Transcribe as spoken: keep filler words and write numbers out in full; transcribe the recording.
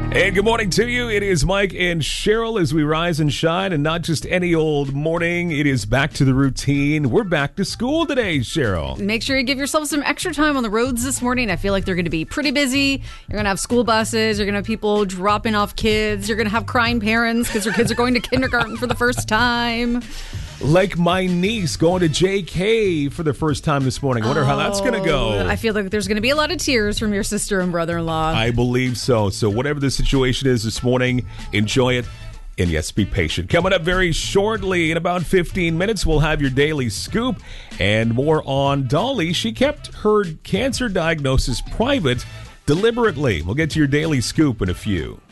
And good morning to you. It is Mike and Cheryl as we rise and shine, and not just any old morning. It is back to the routine. We're back to school today, Cheryl. Make sure you give yourself some extra time on the roads this morning. I feel like they're going to be pretty busy. You're going to have school buses. You're going to have people dropping off kids. You're going to have crying parents because their kids are going to kindergarten for the first time. Like my niece going to J K for the first time this morning. I wonder oh, how that's going to go. I feel like there's going to be a lot of tears from your sister and brother-in-law. I believe so. So whatever the situation is this morning, enjoy it. And yes, be patient. Coming up very shortly, in about fifteen minutes, we'll have your daily scoop and more on Dolly. She kept her cancer diagnosis private deliberately. We'll get to your daily scoop in a few.